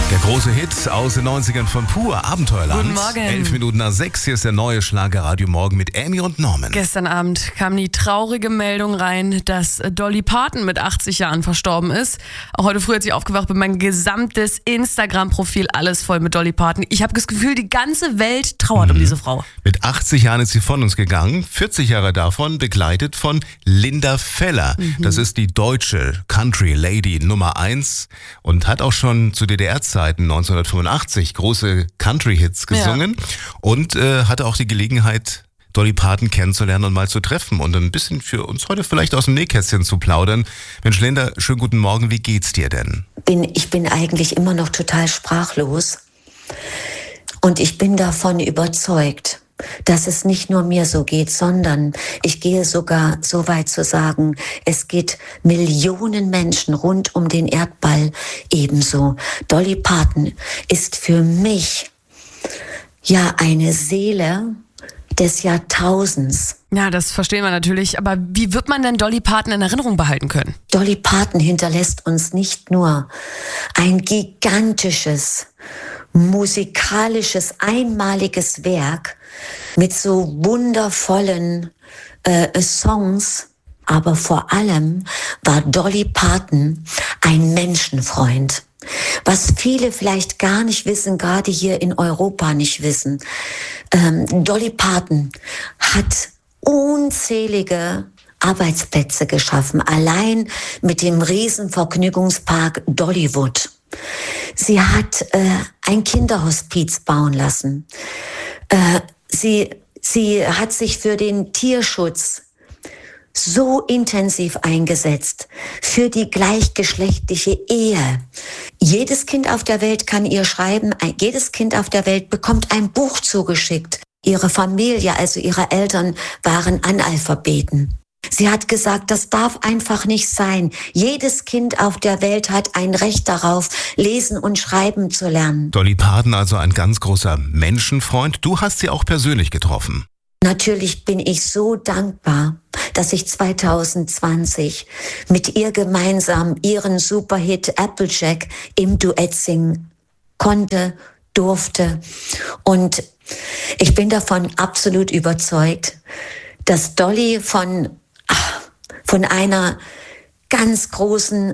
Der große Hit aus den 90ern von Pur, Abenteuerland. Guten Morgen. 11 Minuten nach 6, hier ist der neue Schlagerradio Morgen mit Amy und Norman. Gestern Abend kam die traurige Meldung rein, dass Dolly Parton mit 80 Jahren verstorben ist. Auch heute früh, als ich aufgewacht bin, mein gesamtes Instagram-Profil alles voll mit Dolly Parton. Ich habe das Gefühl, die ganze Welt trauert um diese Frau. Mit 80 Jahren ist sie von uns gegangen, 40 Jahre davon begleitet von Linda Feller. Das ist die deutsche Country Lady Nummer 1 und hat auch schon zu DDR-Zeiten 1985 große Country-Hits gesungen und hatte auch die Gelegenheit, Dolly Parton kennenzulernen und mal zu treffen und ein bisschen für uns heute vielleicht aus dem Nähkästchen zu plaudern. Mensch, Linda, schönen guten Morgen, wie geht's dir denn? Ich bin eigentlich immer noch total sprachlos und ich bin davon überzeugt, dass es nicht nur mir so geht, sondern ich gehe sogar so weit zu sagen, es geht Millionen Menschen rund um den Erdball ebenso. Dolly Parton ist für mich ja eine Seele des Jahrtausends. Ja, das verstehen wir natürlich. Aber wie wird man denn Dolly Parton in Erinnerung behalten können? Dolly Parton hinterlässt uns nicht nur ein gigantisches, musikalisches, einmaliges Werk mit so wundervollen Songs, aber vor allem war Dolly Parton ein Menschenfreund. Was viele vielleicht gar nicht wissen, gerade hier in Europa nicht wissen. Dolly Parton hat unzählige Arbeitsplätze geschaffen, allein mit dem Riesenvergnügungspark Dollywood. Sie hat ein Kinderhospiz bauen lassen. Sie hat sich für den Tierschutz so intensiv eingesetzt, für die gleichgeschlechtliche Ehe. Jedes Kind auf der Welt kann ihr schreiben, jedes Kind auf der Welt bekommt ein Buch zugeschickt. Ihre Familie, also ihre Eltern, waren Analphabeten. Sie hat gesagt, das darf einfach nicht sein. Jedes Kind auf der Welt hat ein Recht darauf, lesen und schreiben zu lernen. Dolly Parton, also ein ganz großer Menschenfreund. Du hast sie auch persönlich getroffen. Natürlich bin ich so dankbar, dass ich 2020 mit ihr gemeinsam ihren Superhit Applejack im Duett singen konnte, durfte. Und ich bin davon absolut überzeugt, dass Dolly von einer ganz großen